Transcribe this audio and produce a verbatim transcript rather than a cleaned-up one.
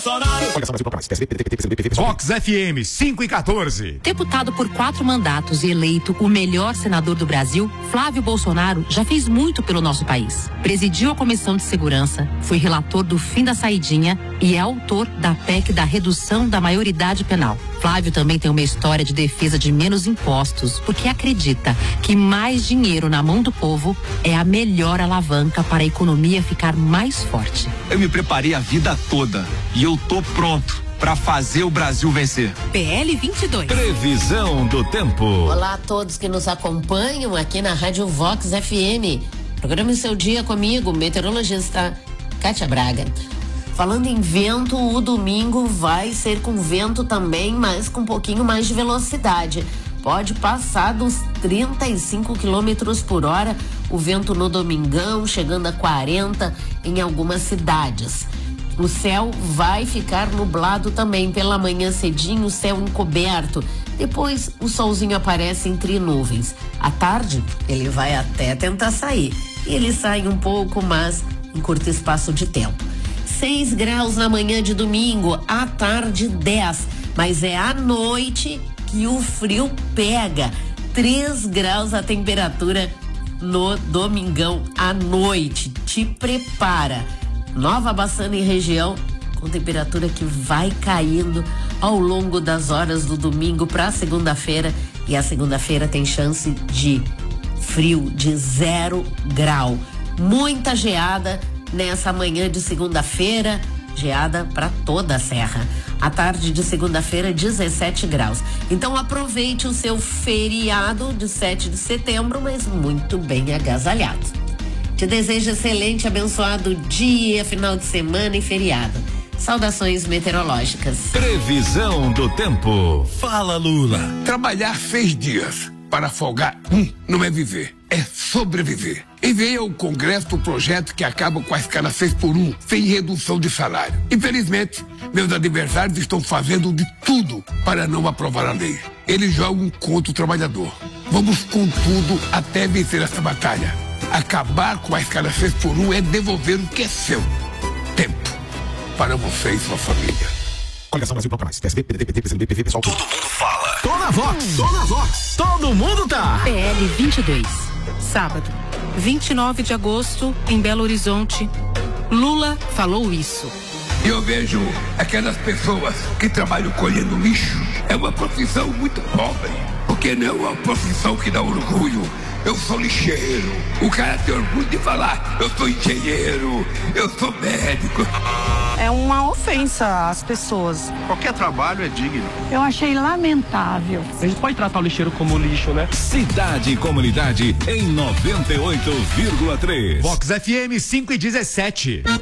Vox F M cinco e quatorze. Deputado por quatro mandatos e eleito o melhor senador do Brasil, Flávio Bolsonaro já fez muito pelo nosso país. Presidiu a Comissão de Segurança, foi relator do fim da saidinha e é autor da P E C da redução da maioridade penal. Flávio também tem uma história de defesa de menos impostos, porque acredita que mais dinheiro na mão do povo é a melhor alavanca para a economia ficar mais forte. Eu me preparei a vida toda e eu tô pronto para fazer o Brasil vencer. P L vinte e dois. Previsão do tempo. Olá a todos que nos acompanham aqui na Rádio Vox F M. Programa Seu Dia comigo, meteorologista Kátia Braga. Falando em vento, o domingo vai ser com vento também, mas com um pouquinho mais de velocidade. Pode passar dos trinta e cinco quilômetros por hora o vento no domingão, chegando a quarenta em algumas cidades. O céu vai ficar nublado também pela manhã cedinho, céu encoberto. Depois o solzinho aparece entre nuvens. À tarde ele vai até tentar sair. E ele sai um pouco, mas em curto espaço de tempo. seis graus na manhã de domingo, à tarde dez, mas é à noite que o frio pega. três graus a temperatura no domingão à noite. Te prepara. Nova Bassana e região com temperatura que vai caindo ao longo das horas do domingo para segunda-feira, e a segunda-feira tem chance de frio de zero grau. Muita geada nessa manhã de segunda-feira, geada para toda a serra. À tarde de segunda-feira, dezessete graus. Então aproveite o seu feriado de sete de setembro, mas muito bem agasalhado. Te desejo excelente, abençoado dia, final de semana e feriado. Saudações meteorológicas. Previsão do tempo. Fala, Lula. Trabalhar seis dias para folgar um não é viver, é sobreviver. Enviei ao Congresso o projeto que acaba com a escala seis por um, sem redução de salário. Infelizmente, meus adversários estão fazendo de tudo para não aprovar a lei. Eles jogam contra o trabalhador. Vamos com tudo até vencer essa batalha. Acabar com a escala seis por um é devolver o que é seu. Tempo para você e sua família. Coligação Brasil Bloco Mais. P S B, P D T, P T, P C B, P V, pessoal. Todo mundo fala. Tô na Vox, tô na Vox. Todo mundo tá. P L vinte e dois. Sábado, vinte e nove de agosto, em Belo Horizonte. Lula falou isso. E eu vejo aquelas pessoas que trabalham colhendo lixo. É uma profissão muito pobre, porque não é uma profissão que dá orgulho. Eu sou lixeiro. O cara tem orgulho de falar, eu sou engenheiro, eu sou médico. É uma ofensa às pessoas. Qualquer trabalho é digno. Eu achei lamentável. A gente pode tratar o lixeiro como lixo, né? Cidade e comunidade em noventa e oito vírgula três. Vox F M cinco e dezessete.